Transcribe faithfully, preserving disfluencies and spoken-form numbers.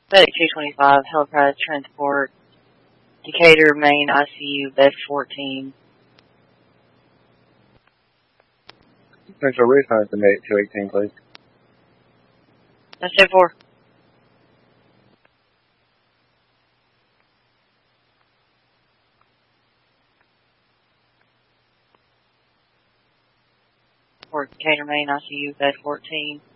Medic two twenty-five, Helipad Transport, Decatur, Maine, I C U, bed fourteen. Central Refund to Medic two eighteen, please. That's ten four. For Decatur, Maine, I C U, bed fourteen.